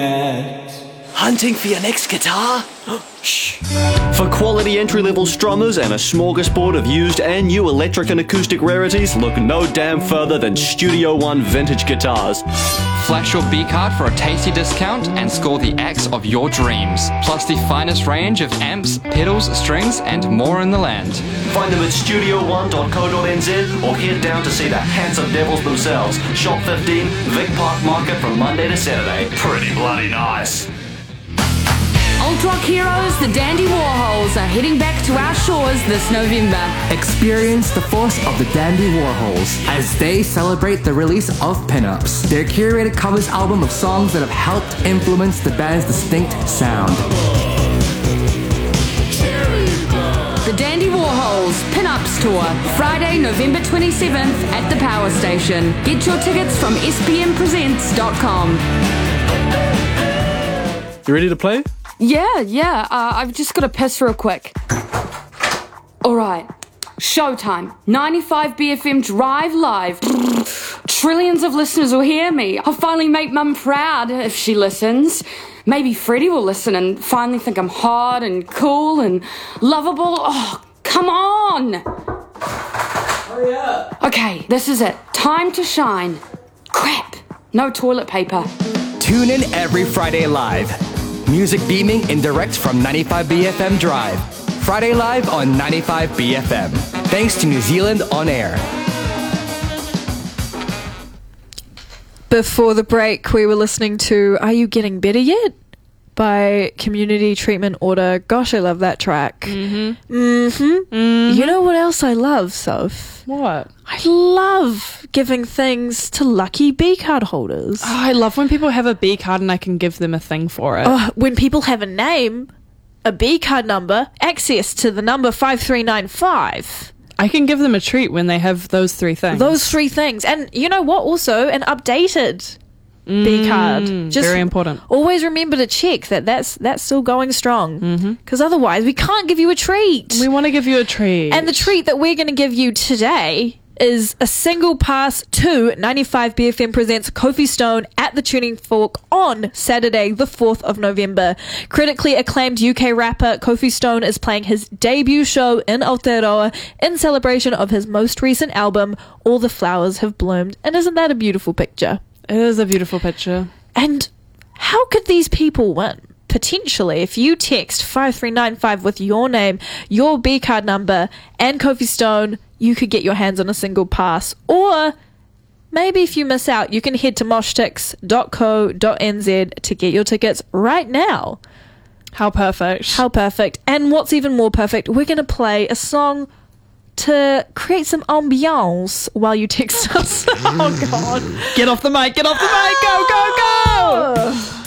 Hunting for your next guitar? Shh. For quality entry-level strummers and a smorgasbord of used and new electric and acoustic rarities, look no damn further than Studio One Vintage Guitars. Flash your B-card for a tasty discount and score the axe of your dreams. Plus the finest range of amps, pedals, strings, and more in the land. Find them at studio1.co.nz or head down to see the handsome devils themselves. Shop 15, Vic Park Market from Monday to Saturday. Pretty bloody nice. Alt rock heroes, the Dandy Warhols, are heading back to our shores this November. Experience the force of the Dandy Warhols as they celebrate the release of Pinups, their curated covers album of songs that have helped influence the band's distinct sound. The Dandy Warhols Pinups Tour, Friday, November 27th at the Power Station. Get your tickets from spmpresents.com. You ready to play? Yeah. I've just got to piss real quick. All right. Showtime. 95 BFM Drive Live. Trillions of listeners will hear me. I'll finally make Mum proud if she listens. Maybe Freddie will listen and finally think I'm hot and cool and lovable. Oh, come on. Hurry up. Okay, this is it. Time to shine. Crap. No toilet paper. Tune in every Friday live. Music beaming in direct from 95BFM Drive. Friday live on 95BFM. Thanks to New Zealand On Air. Before the break, we were listening to Are You Getting Better Yet? By Community Treatment Order. Gosh, I love that track. You know what else I love, Soph? What? I love giving things to lucky B-card holders. Oh, I love when people have a B card and I can give them a thing for it. Oh, when people have a name, a B-card number, access to the number 5395. I can give them a treat when they have those three things. Those three things. And you know what? Also, an updated B-card. Just very important. Always remember to check that's still going strong. Because otherwise, we can't give you a treat. We want to give you a treat. And the treat that we're going to give you today is a single pass to 95BFM Presents Kofi Stone at the Tuning Fork on Saturday, the 4th of November. Critically acclaimed UK rapper Kofi Stone is playing his debut show in Aotearoa in celebration of his most recent album, All the Flowers Have Bloomed. And isn't that a beautiful picture? It is a beautiful picture. And how could these people win? Potentially, if you text 5395 with your name, your B card number, and Kofi Stone, you could get your hands on a single pass. Or maybe if you miss out, you can head to moshtix.co.nz to get your tickets right now. How perfect. How perfect. And what's even more perfect, we're going to play a song to create some ambiance while you text us. Oh, God. Get off the mic. Go, go, go.